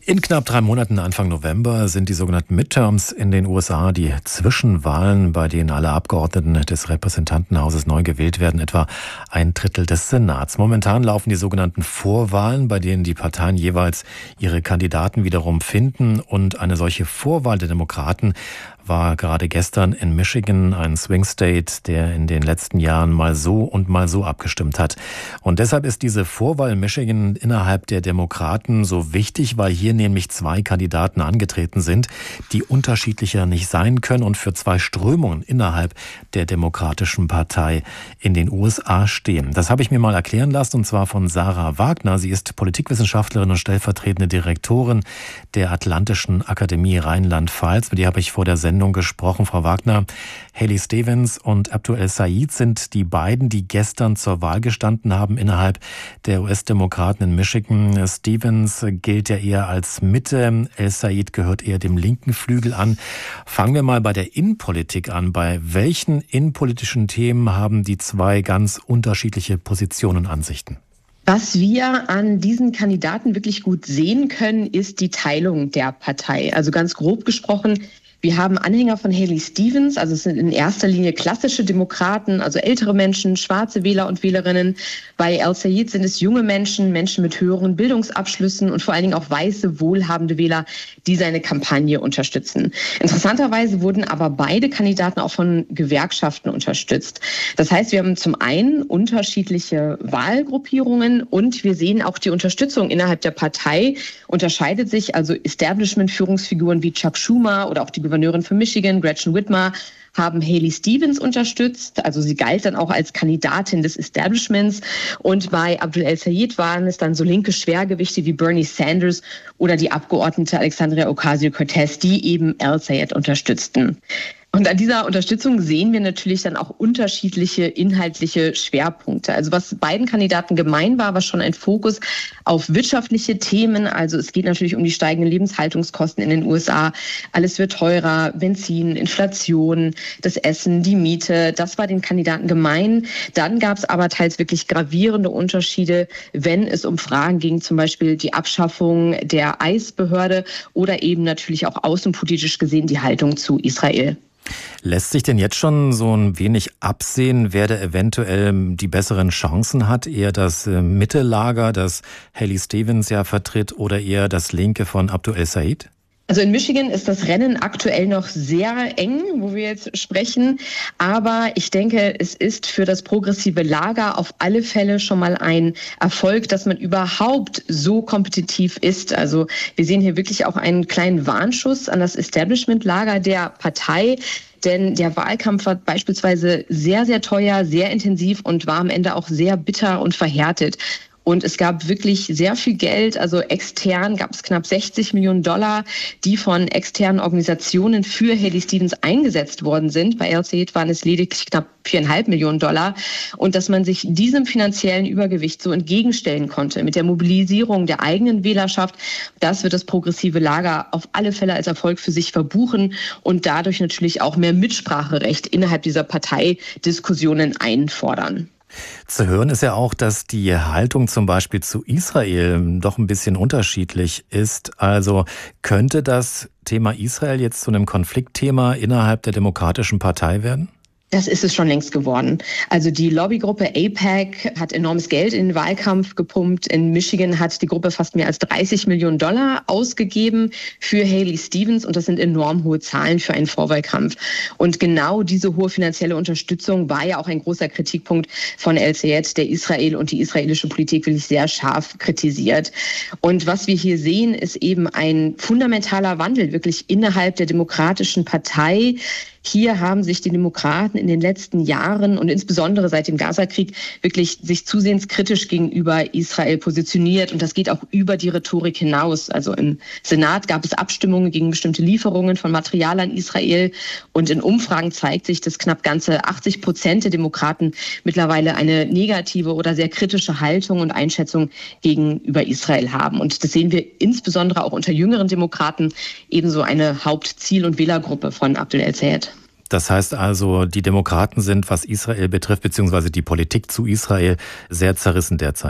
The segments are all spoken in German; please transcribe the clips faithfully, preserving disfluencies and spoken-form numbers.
In knapp drei Monaten, Anfang November, sind die sogenannten Midterms in den U S A, die Zwischenwahlen, bei denen alle Abgeordneten des Repräsentantenhauses neu gewählt werden, etwa ein Drittel des Senats. Momentan laufen die sogenannten Vorwahlen, bei denen die Parteien jeweils ihre Kandidaten wiederum finden. Und eine solche Vorwahl der Demokraten war gerade gestern in Michigan, ein Swing State, der in den letzten Jahren mal so und mal so abgestimmt hat. Und deshalb ist diese Vorwahl in Michigan innerhalb der Demokraten so wichtig, weil hier nämlich zwei Kandidaten angetreten sind, die unterschiedlicher nicht sein können und für zwei Strömungen innerhalb der Demokratischen Partei in den U S A stehen. Das habe ich mir mal erklären lassen, und zwar von Sarah Wagner. Sie ist Politikwissenschaftlerin und stellvertretende Direktorin der Atlantischen Akademie Rheinland-Pfalz. Mit ihr habe ich vor der Sendung gesprochen. Frau Wagner, Haley Stevens und Abdul El-Sayed sind die beiden, die gestern zur Wahl gestanden haben innerhalb der U S-Demokraten in Michigan. Stevens gilt ja eher als Mitte, El-Sayed gehört eher dem linken Flügel an. Fangen wir mal bei der Innenpolitik an. Bei welchen innenpolitischen Themen haben die zwei ganz unterschiedliche Positionen und Ansichten? Was wir an diesen Kandidaten wirklich gut sehen können, ist die Teilung der Partei. Also ganz grob gesprochen, wir haben Anhänger von Haley Stevens, also es sind in erster Linie klassische Demokraten, also ältere Menschen, schwarze Wähler und Wählerinnen. Bei El-Sayed sind es junge Menschen, Menschen mit höheren Bildungsabschlüssen und vor allen Dingen auch weiße, wohlhabende Wähler, die seine Kampagne unterstützen. Interessanterweise wurden aber beide Kandidaten auch von Gewerkschaften unterstützt. Das heißt, wir haben zum einen unterschiedliche Wahlgruppierungen und wir sehen auch die Unterstützung innerhalb der Partei unterscheidet sich. Also Establishment-Führungsfiguren wie Chuck Schumer oder auch die Gouverneurin von Michigan, Gretchen Whitmer, haben Haley Stevens unterstützt. Also sie galt dann auch als Kandidatin des Establishments. Und bei Abdul El-Sayed waren es dann so linke Schwergewichte wie Bernie Sanders oder die Abgeordnete Alexandria Ocasio-Cortez, die eben El-Sayed unterstützten. Und an dieser Unterstützung sehen wir natürlich dann auch unterschiedliche inhaltliche Schwerpunkte. Also was beiden Kandidaten gemein war, war schon ein Fokus auf wirtschaftliche Themen. Also es geht natürlich um die steigenden Lebenshaltungskosten in den U S A. Alles wird teurer, Benzin, Inflation, das Essen, die Miete. Das war den Kandidaten gemein. Dann gab es aber teils wirklich gravierende Unterschiede, wenn es um Fragen ging, zum Beispiel die Abschaffung der I C E-Behörde oder eben natürlich auch außenpolitisch gesehen die Haltung zu Israel. Lässt sich denn jetzt schon so ein wenig absehen, wer da eventuell die besseren Chancen hat? Eher das Mittellager, das Haley Stevens ja vertritt, oder eher das Linke von Abdul El-Sayed? Also in Michigan ist das Rennen aktuell noch sehr eng, wo wir jetzt sprechen. Aber ich denke, es ist für das progressive Lager auf alle Fälle schon mal ein Erfolg, dass man überhaupt so kompetitiv ist. Also wir sehen hier wirklich auch einen kleinen Warnschuss an das Establishment-Lager der Partei. Denn der Wahlkampf war beispielsweise sehr, sehr teuer, sehr intensiv und war am Ende auch sehr bitter und verhärtet. Und es gab wirklich sehr viel Geld, also extern gab es knapp sechzig Millionen Dollar, die von externen Organisationen für Haley Stevens eingesetzt worden sind. Bei El-Sayed waren es lediglich knapp viereinhalb Millionen Dollar. Und dass man sich diesem finanziellen Übergewicht so entgegenstellen konnte mit der Mobilisierung der eigenen Wählerschaft, das wird das progressive Lager auf alle Fälle als Erfolg für sich verbuchen und dadurch natürlich auch mehr Mitspracherecht innerhalb dieser Parteidiskussionen einfordern. Zu hören ist ja auch, dass die Haltung zum Beispiel zu Israel doch ein bisschen unterschiedlich ist. Also könnte das Thema Israel jetzt zu einem Konfliktthema innerhalb der Demokratischen Partei werden? Das ist es schon längst geworden. Also die Lobbygruppe A P E C hat enormes Geld in den Wahlkampf gepumpt. In Michigan hat die Gruppe fast mehr als dreißig Millionen Dollar ausgegeben für Haley Stevens. Und das sind enorm hohe Zahlen für einen Vorwahlkampf. Und genau diese hohe finanzielle Unterstützung war ja auch ein großer Kritikpunkt von El-Sayed, der Israel und die israelische Politik wirklich sehr scharf kritisiert. Und was wir hier sehen, ist eben ein fundamentaler Wandel wirklich innerhalb der Demokratischen Partei. Hier haben sich die Demokraten in den letzten Jahren und insbesondere seit dem Gaza-Krieg wirklich sich zusehends kritisch gegenüber Israel positioniert. Und das geht auch über die Rhetorik hinaus. Also im Senat gab es Abstimmungen gegen bestimmte Lieferungen von Material an Israel. Und in Umfragen zeigt sich, dass knapp ganze achtzig Prozent der Demokraten mittlerweile eine negative oder sehr kritische Haltung und Einschätzung gegenüber Israel haben. Und das sehen wir insbesondere auch unter jüngeren Demokraten, ebenso eine Hauptziel- und Wählergruppe von Abdul El-Sayed. Das heißt also, die Demokraten sind, was Israel betrifft, beziehungsweise die Politik zu Israel, sehr zerrissen derzeit.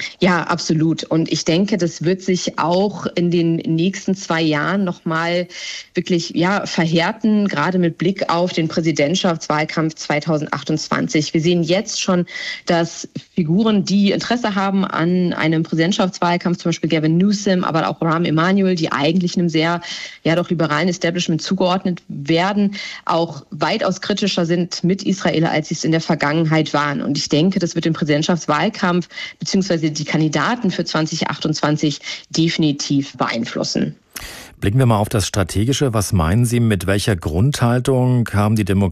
Ja, absolut. Und ich denke, das wird sich auch in den nächsten zwei Jahren nochmal wirklich ja, verhärten, gerade mit Blick auf den Präsidentschaftswahlkampf zweitausendachtundzwanzig. Wir sehen jetzt schon, dass Figuren, die Interesse haben an einem Präsidentschaftswahlkampf, zum Beispiel Gavin Newsom, aber auch Rahm Emanuel, die eigentlich einem sehr ja doch liberalen Establishment zugeordnet werden, auch weitaus kritischer sind mit Israel, als sie es in der Vergangenheit waren. Und ich denke, das wird den Präsidentschaftswahlkampf beziehungsweise die Kandidaten für zweitausendachtundzwanzig definitiv beeinflussen. Blicken wir mal auf das Strategische. Was meinen Sie, mit welcher Grundhaltung haben die Demokraten